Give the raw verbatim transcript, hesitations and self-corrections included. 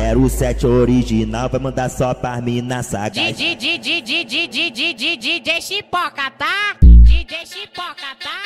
zero sete original vai mandar só pra mina sagaz. D J Chipoca, tá? D J Chipoca, tá?